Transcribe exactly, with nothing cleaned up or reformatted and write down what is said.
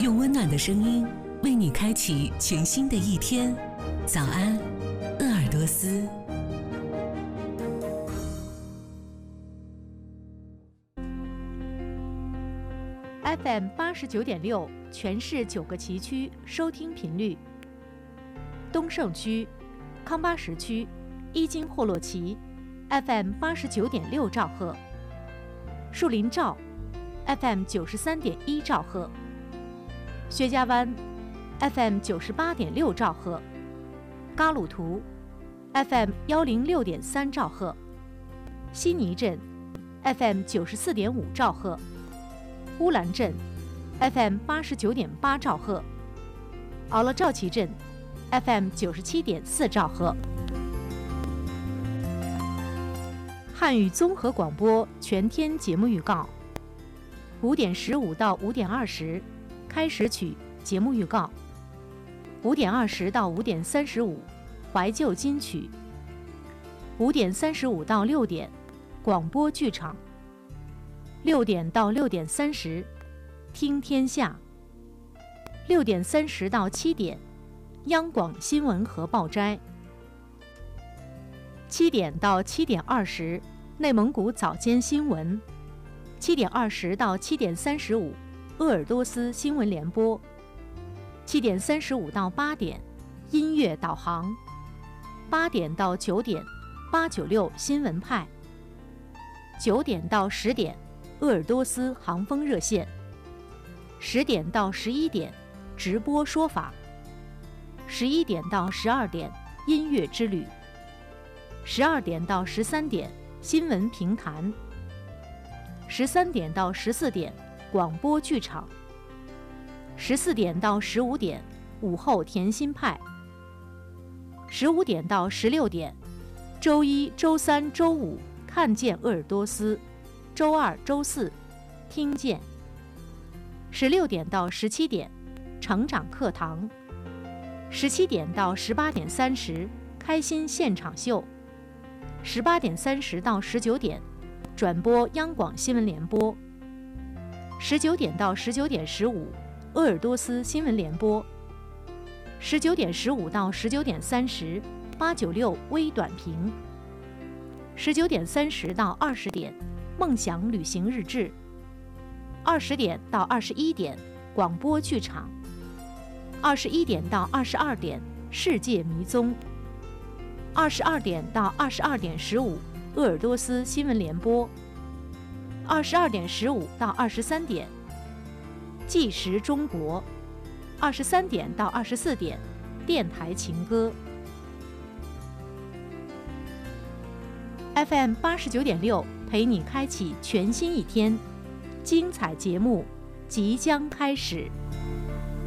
用温暖的声音为你开启全新的一天。早安，鄂尔多斯。 F M 八十九点六，全市九个旗区收听频率：东胜区、康巴什区、伊金霍洛旗 F M 八十九点六兆赫，树林赵 F M 九十三点一兆赫，薛家湾 F M 九十八点六兆赫，嘎鲁图 F M 幺零六点三兆赫，悉尼镇 F M 九十四点五兆赫，乌兰镇 F M 八十九点八兆赫，奥勒赵旗镇 F M 九十七点四兆赫。汉语综合广播全天节目预告：五点十五到五点二十，开始曲节目预告；五点二十到五点三十五，怀旧金曲；五点三十五到六点，广播剧场；六点到六点三十，听天下；六点三十到七点，央广新闻和报摘；七点到七点二十，内蒙古早间新闻；七点二十到七点三十五，鄂尔多斯新闻联播；七点三十五到八点，音乐导航；八点到九点，八九六新闻派；九点到十点，鄂尔多斯航风热线；十点到十一点，直播说法；十一点到十二点，音乐之旅；十二点到十三点，新闻评谈；十三点到十四点，广播剧场；十四点到十五点，午后甜心派；十五点到十六点，周一、周三、周五看见鄂尔多斯；周二、周四听见；十六点到十七点，成长课堂；十七点到十八点三十，开心现场秀；十八点三十到十九点，转播央广新闻联播；十九点到十九点十五，鄂尔多斯新闻联播；十九点十五到十九点三十，八九六微短评；十九点三十到二十点，梦想旅行日志；二十点到二十一点，广播剧场；二十一点到二十二点，世界迷踪；二十二点到二十二点十五，鄂尔多斯新闻联播；二十二点十五到二十三点，纪实中国；二十三点到二十四点，电台情歌。F M 八十九点六，陪你开启全新一天，精彩节目即将开始。